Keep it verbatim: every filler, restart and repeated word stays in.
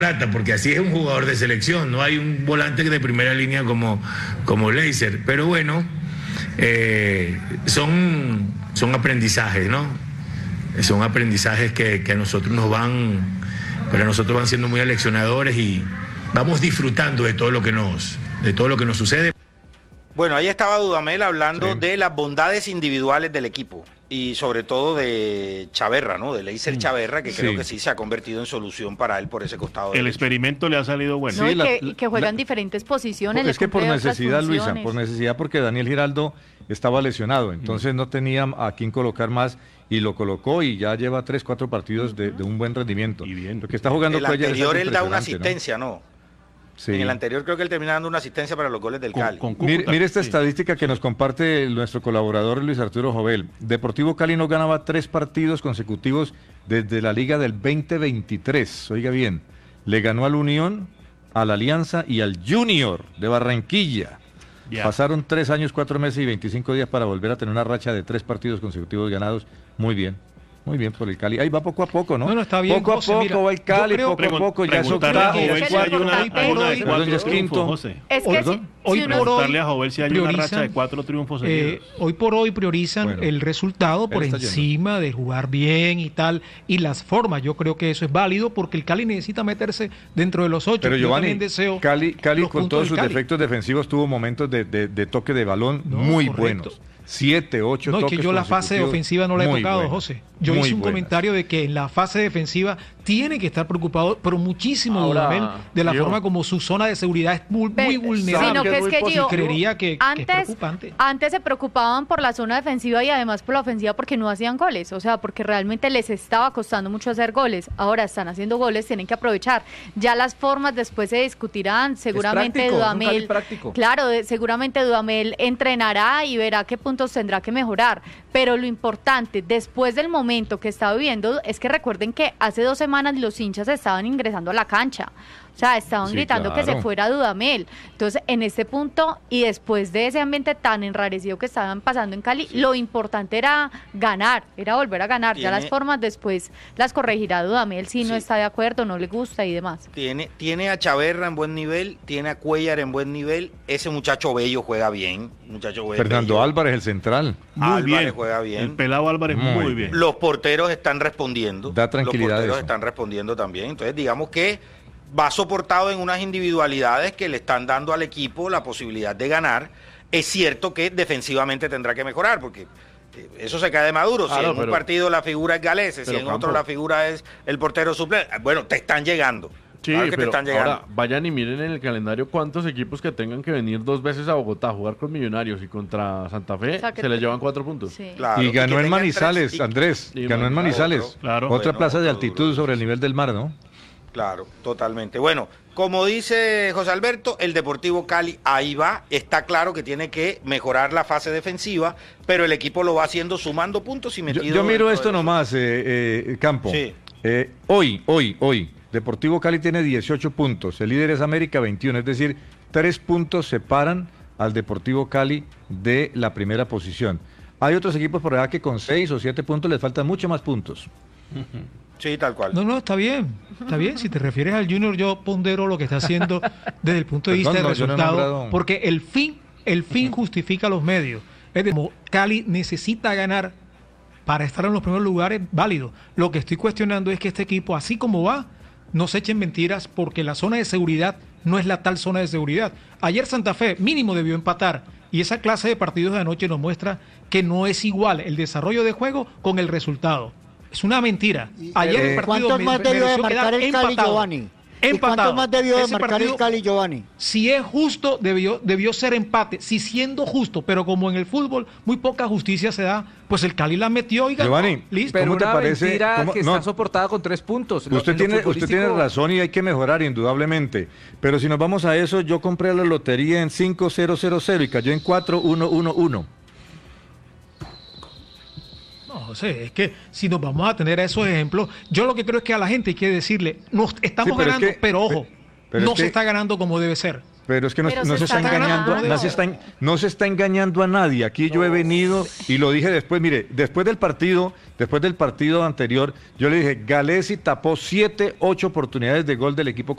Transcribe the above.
plata, porque así es un jugador de selección, no hay un volante de primera línea como, como Leiser, pero bueno, eh, son, son aprendizajes, ¿no? Son aprendizajes que, que a nosotros nos van, para nosotros van siendo muy aleccionadores y vamos disfrutando de todo lo que nos, de todo lo que nos sucede. Bueno, ahí estaba Dudamel hablando Sí. de las bondades individuales del equipo y sobre todo de Chaverra, ¿no? De Leiser Chaverra, que Sí. creo que sí se ha convertido en solución para él por ese costado. El derecho. experimento le ha salido bueno. No, Sí, y la- que, la- y que juegan la- diferentes posiciones. Es le que por cumple otras necesidad, Luisa, funciones. por necesidad, porque Daniel Giraldo estaba lesionado, entonces no tenía a quién colocar más y lo colocó y ya lleva tres, cuatro partidos de, de un buen rendimiento. Y bien. Lo que está jugando El Cuellar es anterior algo él da una impresionante, ¿no? asistencia, ¿no? Sí. En el anterior creo que él termina dando una asistencia para los goles del Con- Cali. con Mire, Cúcuta, mire esta sí. estadística que nos comparte nuestro colaborador Luis Arturo Jovel. Deportivo Cali no ganaba tres partidos consecutivos desde la liga del veinte veintitrés. Oiga bien, le ganó al Unión, a la Alianza y al Junior de Barranquilla. Ya. Pasaron tres años, cuatro meses y veinticinco días para volver a tener una racha de tres partidos consecutivos ganados. Muy bien. Muy bien por el Cali. Ahí va poco a poco, ¿no? No, no, está bien, Poco a José, poco mira, va el yo Cali, creo- poco a poco ya es Preguntarle a octavo, Jovel Jovel es si que hay lo una, importante hay una de es- cuatro Perdón, ya es triunfos, quinto. José. Es que ¿Perdón? si, Hoy si uno- por hoy Preguntarle a Jovel si hay una priorizan- racha de cuatro triunfos Eh, seguidos. hoy por hoy priorizan Bueno, el resultado por él está yendo. encima de jugar bien y tal, y las formas. Yo creo que eso es válido porque el Cali necesita meterse dentro de los ocho. Pero Yo Giovanni, también deseo Cali, Cali los con puntos todos del sus Cali. defectos defensivos tuvo momentos de, de- de toque de balón No, muy correcto. buenos. Siete, ocho No, es toques que yo la fase consecutivos ofensiva no la he muy tocado, buenos, José. Yo muy hice un buenas. comentario de que en la fase defensiva tiene que estar preocupado, pero muchísimo Ahora, Dudamel, de la Gio. forma como su zona de seguridad es muy, Ve, muy vulnerable. sino que que es es muy que positivo. yo Creería que, que es antes, preocupante. antes se preocupaban por la zona defensiva y además por la ofensiva porque no hacían goles, o sea, porque realmente les estaba costando mucho hacer goles. Ahora están haciendo goles, tienen que aprovechar. Ya las formas después se discutirán, seguramente práctico, es un Cali Dudamel, práctico. claro, de- seguramente Dudamel entrenará y verá qué puntos tendrá que mejorar, pero lo importante después del momento que está viviendo es que recuerden que hace dos semanas los hinchas estaban ingresando a la cancha. O sea, estaban Sí, gritando que claro. se fuera Dudamel. Entonces, en este punto y después de ese ambiente tan enrarecido que estaban pasando en Cali, lo importante era ganar, era volver a ganar. Ya Tiene- las formas después las corregirá Dudamel si no Sí. está de acuerdo, no le gusta y demás. Tiene, tiene a Chaverra en buen nivel, tiene a Cuellar en buen nivel. Ese muchacho bello juega bien. Muchacho bello. Fernando Álvarez, el central. Muy Álvarez bien. juega bien. El pelado Álvarez Muy muy, bien. bien. Los porteros están respondiendo. Da tranquilidad Los porteros eso. están respondiendo también. Entonces, digamos que va soportado en unas individualidades que le están dando al equipo la posibilidad de ganar. Es cierto que defensivamente tendrá que mejorar, porque eh, eso se cae de Maduro. Si Claro, en un pero- partido la figura es Galese, si pero en otro Campo- la figura es el portero suplente, bueno, te están llegando. Sí, Claro que te pero están llegando. ahora vayan y miren en el calendario cuántos equipos que tengan que venir dos veces a Bogotá a jugar con Millonarios y contra Santa Fe O sea, que se les te- llevan cuatro puntos. Sí. Claro, Y ganó que en tengan Manizales, tres y- Andrés. y Ganó en Manizales. Manizales. Claro. Otra Bueno, plaza de otro altitud duro. sobre el nivel del mar, ¿no? Claro, totalmente. Bueno, como dice José Alberto, el Deportivo Cali ahí va. Está claro que tiene que mejorar la fase defensiva, pero el equipo lo va haciendo sumando puntos y Yo, metido. yo miro dentro esto de los- nomás, eh, eh, Campo. Sí. Eh, hoy, hoy, hoy, Deportivo Cali tiene dieciocho puntos. El líder es América veintiuno, es decir, tres puntos separan al Deportivo Cali de la primera posición. Hay otros equipos por allá que con seis o siete puntos les faltan mucho más puntos. Sí, tal cual. No, no, está bien, está bien. Si te refieres al Junior, yo pondero lo que está haciendo desde el punto de Perdón, vista del no, yo no he resultado, nombrado. porque el fin, el fin justifica los medios. Es decir, como Cali necesita ganar para estar en los primeros lugares, válido. Lo que estoy cuestionando es que este equipo, así como va, no se echen mentiras, porque la zona de seguridad no es la tal zona de seguridad. Ayer Santa Fe mínimo debió empatar, y esa clase de partidos de anoche nos muestra que no es igual el desarrollo de juego con el resultado. Es una mentira. Ayer eh, el partido ¿Cuántos me- más debió de mereció marcar quedar el Cali, empatado. Giovanni? ¿Y Empatado. cuántos más debió de Ese marcar partido, el Cali, Giovanni? Si es justo, debió, debió ser empate. Si siendo justo, pero como en el fútbol muy poca justicia se da, pues el Cali la metió y ganó. Giovanni, Listo. ¿cómo Pero te una parece? mentira ¿Cómo? que No. está soportada con tres puntos. Lo- Usted en lo tiene, usted tiene futbolístico- razón y hay que mejorar indudablemente. Pero si nos vamos a eso, yo compré la lotería en cinco cero cero cero y cayó en cuatro uno uno uno. No, José, es que si nos vamos a tener a esos ejemplos, yo lo que creo es que a la gente hay que decirle, nos estamos Sí, pero es ganando, que- pero ojo, pero no es se que- está ganando como debe ser. Pero es que no, Pero no se se está está engañando, ganando. no se está, en- no se está engañando a nadie. Aquí yo he venido y lo dije después, mire, después del partido, después del partido anterior, yo le dije, Galesi tapó siete, ocho oportunidades de gol del equipo